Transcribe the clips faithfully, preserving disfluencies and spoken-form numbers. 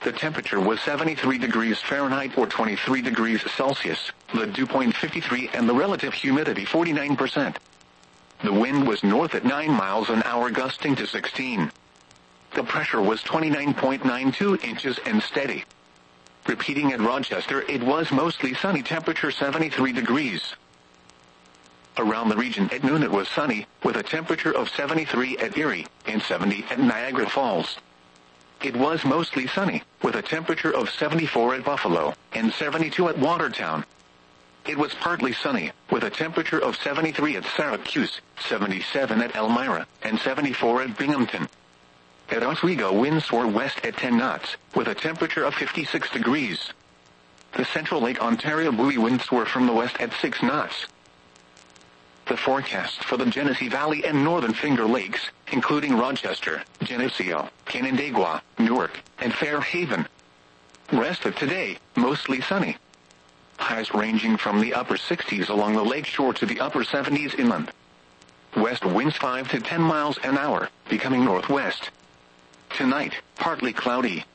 The temperature was seventy-three degrees Fahrenheit or twenty-three degrees Celsius, the dew point fifty-three and the relative humidity forty-nine percent. The wind was north at nine miles an hour gusting to sixteen. The pressure was twenty-nine point nine two inches and steady. Repeating at Rochester, it was mostly sunny, temperature seventy-three degrees. Around the region at noon it was sunny, with a temperature of seventy-three at Erie and seventy at Niagara Falls. It was mostly sunny, with a temperature of seventy-four at Buffalo and seventy-two at Watertown. It was partly sunny, with a temperature of seventy-three at Syracuse, seventy-seven at Elmira, and seventy-four at Binghamton. At Oswego, winds were west at ten knots, with a temperature of fifty-six degrees. The central Lake Ontario buoy winds were from the west at six knots. The forecast for the Genesee Valley and Northern Finger Lakes, including Rochester, Geneseo, Canandaigua, Newark, and Fairhaven. Rest of today, mostly sunny. Highs ranging from the upper sixties along the lake shore to the upper seventies inland. West winds five to ten miles an hour, becoming northwest. Tonight, partly cloudy.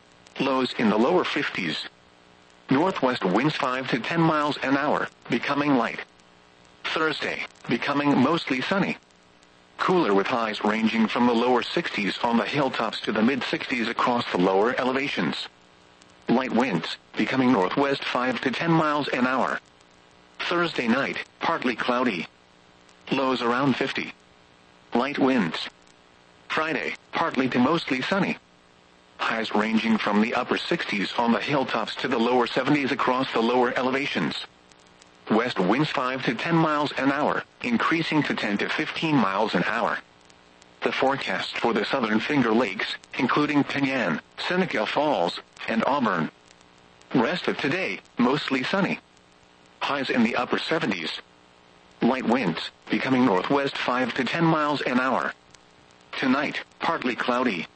Lows in the lower fifties. Northwest winds five to ten miles an hour, becoming light. Thursday, becoming mostly sunny. Cooler with highs ranging from the lower sixties on the hilltops to the mid-sixties across the lower elevations. Light winds, becoming northwest five to ten miles an hour. Thursday night, partly cloudy. Lows around fifty. Light winds. Friday, partly to mostly sunny. Highs ranging from the upper sixties on the hilltops to the lower seventies across the lower elevations. West winds five to ten miles an hour, increasing to ten to fifteen miles an hour. The forecast for the Southern Finger Lakes, including Penyan, Seneca Falls, and Auburn. Rest of today, mostly sunny. Highs in the upper seventies. Light winds, becoming northwest five to ten miles an hour. Tonight, partly cloudy.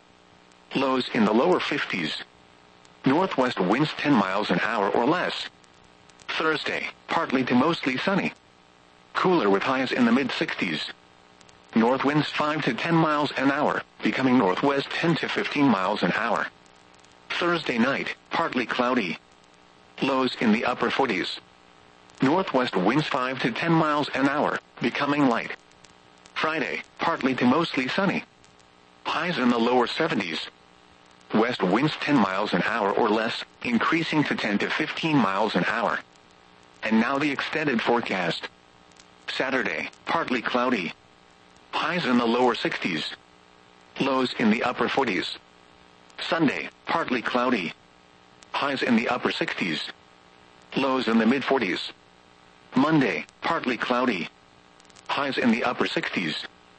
Lows in the lower fifties. Northwest winds ten miles an hour or less. Thursday, partly to mostly sunny. Cooler with highs in the mid-sixties. North winds five to ten miles an hour, becoming northwest ten to fifteen miles an hour. Thursday night, partly cloudy. Lows in the upper forties. Northwest winds five to ten miles an hour, becoming light. Friday, partly to mostly sunny. Highs in the lower seventies. West winds ten miles an hour or less, increasing to ten to fifteen miles an hour. And now the extended forecast. Saturday, partly cloudy. Highs in the lower sixties. Lows in the upper forties. Sunday, partly cloudy. Highs in the upper sixties. Lows in the mid-forties. Monday, partly cloudy. Highs in the upper sixties.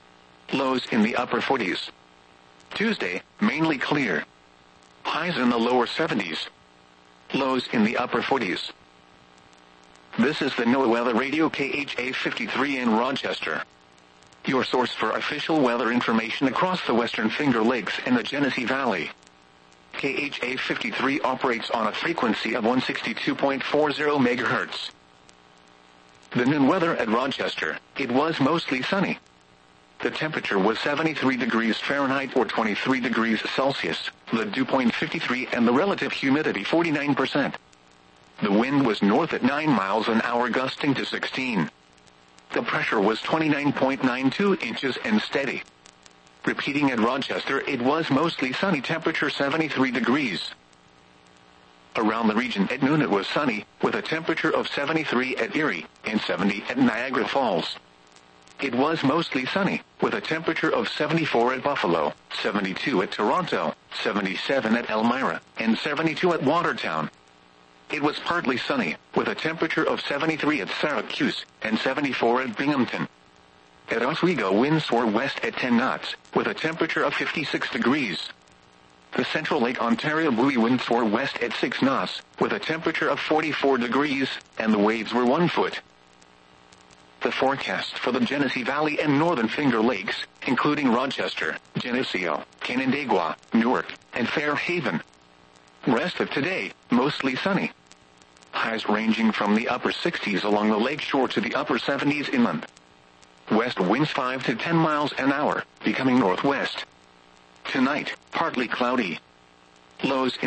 Lows in the upper forties. Tuesday, mainly clear. Highs in the lower seventies. Lows in the upper forties. This is the NOAA Weather Radio K H A fifty-three in Rochester. Your source for official weather information across the Western Finger Lakes and the Genesee Valley. K H A fifty-three operates on a frequency of one sixty-two point four zero megahertz. The noon weather at Rochester, it was mostly sunny. The temperature was seventy-three degrees Fahrenheit or twenty-three degrees Celsius, the dew point fifty-three and the relative humidity forty-nine percent. The wind was north at nine miles an hour gusting to sixteen. The pressure was twenty-nine point nine two inches and steady. Repeating at Rochester, it was mostly sunny, temperature seventy-three degrees. Around the region at noon it was sunny, with a temperature of seventy-three at Erie and seventy at Niagara Falls. It was mostly sunny, with a temperature of seventy-four at Buffalo, seventy-two at Toronto, seventy-seven at Elmira, and seventy-two at Watertown. It was partly sunny, with a temperature of seventy-three at Syracuse and seventy-four at Binghamton. At Oswego, winds were west at ten knots, with a temperature of fifty-six degrees. The central Lake Ontario buoy winds were west at six knots, with a temperature of forty-four degrees, and the waves were one foot. The forecast for the Genesee Valley and Northern Finger Lakes, including Rochester, Geneseo, Canandaigua, Newark, and Fairhaven. Rest of today, mostly sunny. Highs ranging from the upper sixties along the lake shore to the upper seventies inland. West winds five to ten miles an hour, becoming northwest. Tonight, partly cloudy. Lows in